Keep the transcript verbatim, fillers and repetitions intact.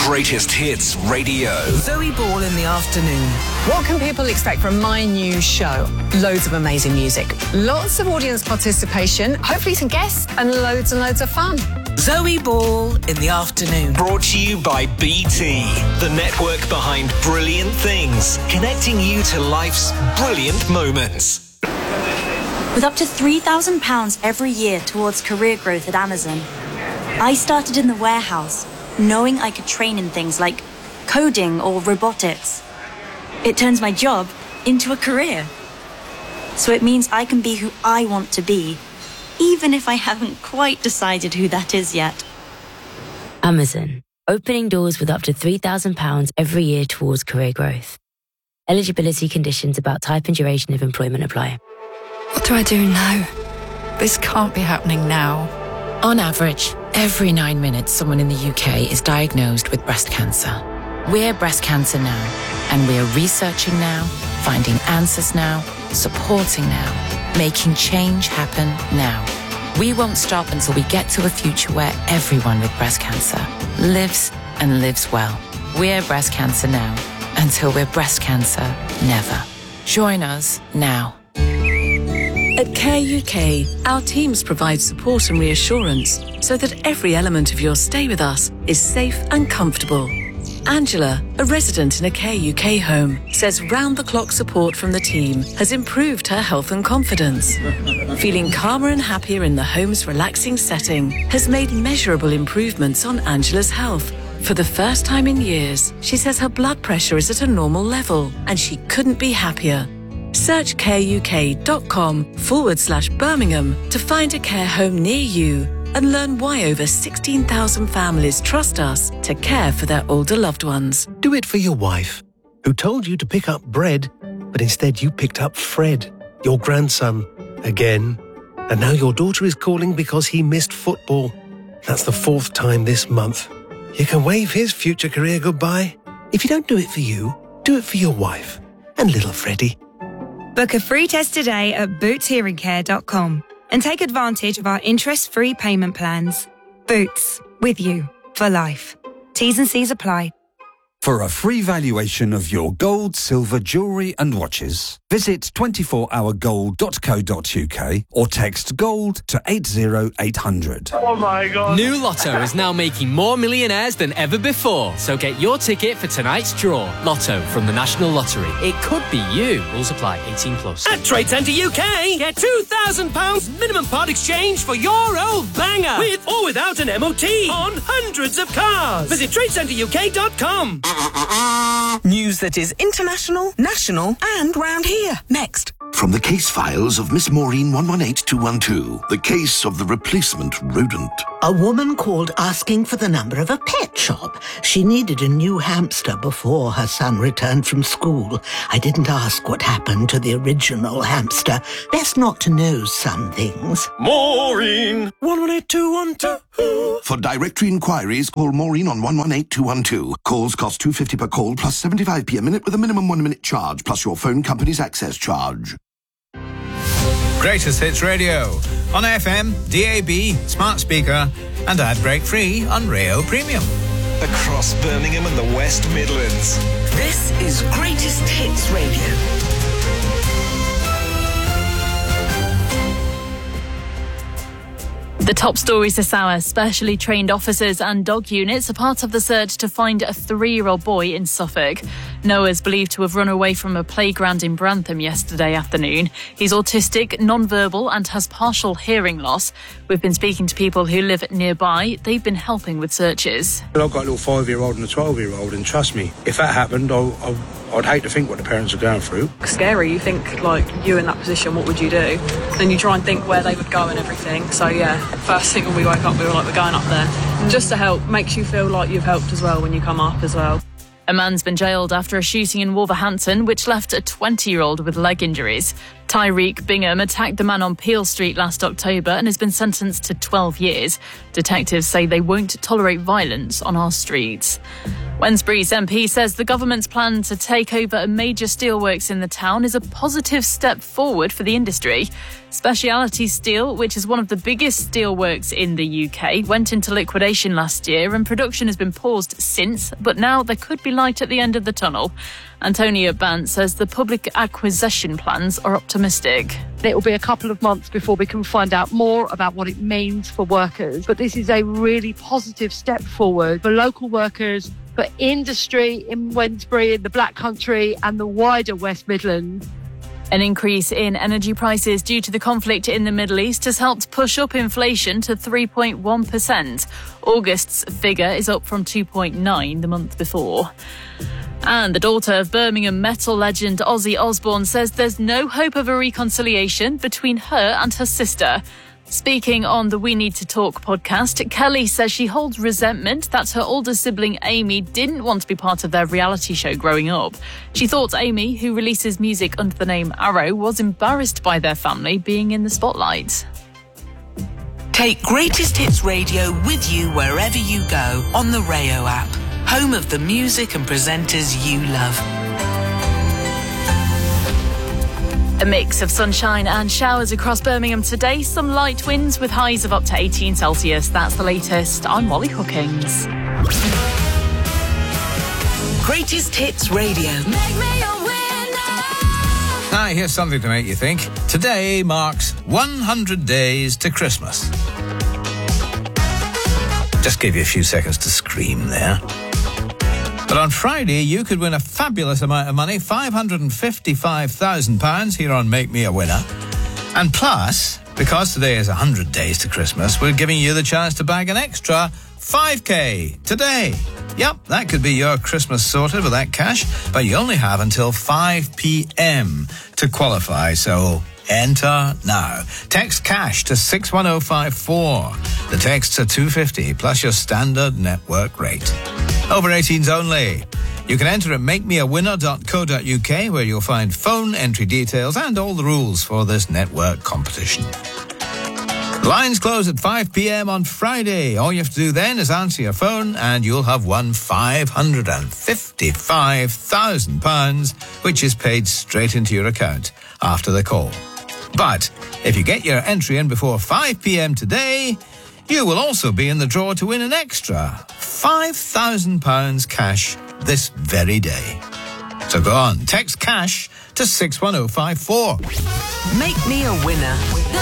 Greatest Hits Radio. Zoe Ball in the afternoon. What can people expect from my new show? Loads of amazing music, lots of audience participation, hopefully some guests, and loads and loads of fun. Zoe Ball in the afternoon. Brought to you by B T, the network behind brilliant things, connecting you to life's brilliant moments. With up to three thousand pounds every year towards career growth at Amazon, I started in the warehouse, knowing I could train in things like coding or robotics. It turns my job into a career. So it means I can be who I want to be, even if I haven't quite decided who that is yet. Amazon, opening doors with up to three thousand pounds every year towards career growth. Eligibility conditions about type and duration of employment apply. What do I do now? This can't be happening now. On average, every nine minutes someone in the U K is diagnosed with breast cancer. We're Breast Cancer Now, and we're researching now, finding answers now, supporting now, making change happen now. We won't stop until we get to a future where everyone with breast cancer lives and lives well. We're Breast Cancer Now, until we're breast cancer never. Join us now. At Care U K, our teams provide support and reassurance so that every element of your stay with us is safe and comfortable. Angela, a resident in a Care U K home, says round-the-clock support from the team has improved her health and confidence. Feeling calmer and happier in the home's relaxing setting has made measurable improvements on Angela's health. For the first time in years, she says her blood pressure is at a normal level and she couldn't be happier. Search careuk.com forward slash Birmingham to find a care home near you and learn why over sixteen thousand families trust us to care for their older loved ones. Do it for your wife, who told you to pick up bread, but instead you picked up Fred, your grandson, again. And now your daughter is calling because he missed football. That's the fourth time this month. You can wave his future career goodbye. If you don't do it for you, do it for your wife and little Freddie. Book a free test today at boots hearing care dot com and take advantage of our interest-free payment plans. Boots, with you for life. T's and C's apply. For a free valuation of your gold, silver, jewellery and watches, visit twenty-four hour gold dot co dot uk or text GOLD to eight zero eight hundred. Oh my God. New Lotto is now making more millionaires than ever before. So get your ticket for tonight's draw. Lotto from the National Lottery. It could be you. Rules apply. eighteen plus. At Trade Centre U K, get two thousand pounds minimum part exchange for your old banger. With or without an M O T on hundreds of cars. Visit trade centre U K dot com. News that is international, national, and round here. Next. From the case files of Miss Maureen one one eight two one two, the case of the replacement rodent. A woman called asking for the number of a pet shop. She needed a new hamster before her son returned from school. I didn't ask what happened to the original hamster. Best not to know some things. Maureen one one eight two one two. For directory inquiries, call Maureen on one one eight two one two. Calls cost two pounds fifty per call plus seventy-five p a minute with a minimum one minute charge plus your phone company's access charge. Greatest Hits Radio on F M, D A B, smart speaker and ad break free on Rio Premium. Across Birmingham and the West Midlands. This is Greatest Hits Radio. The top stories this hour. Specially trained officers and dog units are part of the search to find a three-year-old boy in Suffolk. Noah is believed to have run away from a playground in Brantham yesterday afternoon. He's autistic, non-verbal and has partial hearing loss. We've been speaking to people who live nearby. They've been helping with searches. I've got a little five-year-old and a twelve-year-old, and trust me, if that happened, I, I, I'd hate to think what the parents are going through. Scary. You think, like, you in that position, what would you do? Then you try and think where they would go and everything. So, yeah, first thing when we woke up, we were like, we're going up there. And just to help, makes you feel like you've helped as well when you come up as well. A man's been jailed after a shooting in Wolverhampton, which left a twenty-year-old with leg injuries. Tyreek Bingham attacked the man on Peel Street last October and has been sentenced to twelve years. Detectives say they won't tolerate violence on our streets. Wednesbury's M P says the government's plan to take over a major steelworks in the town is a positive step forward for the industry. Speciality Steel, which is one of the biggest steelworks in the U K, went into liquidation last year and production has been paused since, but now there could be light at the end of the tunnel. Antonia Bant says the public acquisition plans are optimistic. It will be a couple of months before we can find out more about what it means for workers. But this is a really positive step forward for local workers, for industry in Wednesbury, in the Black Country and the wider West Midlands. An increase in energy prices due to the conflict in the Middle East has helped push up inflation to three point one percent. August's figure is up from two point nine the month before. And the daughter of Birmingham metal legend Ozzy Osbourne says there's no hope of a reconciliation between her and her sister. Speaking on the We Need to Talk podcast, Kelly says she holds resentment that her older sibling Amy didn't want to be part of their reality show growing up. She thought Amy, who releases music under the name Arrow, was embarrassed by their family being in the spotlight. Take Greatest Hits Radio with you wherever you go on the Rayo app, home of the music and presenters you love. A mix of sunshine and showers across Birmingham today. Some light winds with highs of up to eighteen Celsius. That's the latest. I'm Molly Hookings. Greatest Hits Radio. Make me a Hi, here's something to make you think. Today marks one hundred days to Christmas. Just gave you a few seconds to scream there. But on Friday, you could win a fabulous amount of money, five hundred fifty-five thousand pounds here on Make Me a Winner. And plus, because today is one hundred days to Christmas, we're giving you the chance to bag an extra five K today. Yep, that could be your Christmas sorted with that cash, but you only have until five p.m. to qualify, so enter now. Text cash to six one oh five four. The texts are two hundred fifty plus your standard network rate. Over eighteens only. You can enter at make me a winner dot co dot uk, where you'll find phone entry details and all the rules for this network competition. Lines close at five p.m. on Friday. All you have to do then is answer your phone and you'll have won five hundred fifty-five thousand pounds, which is paid straight into your account after the call. But if you get your entry in before five p.m. today, you will also be in the draw to win an extra five thousand pounds cash this very day. So go on, text cash to six one oh five four. Make me a winner.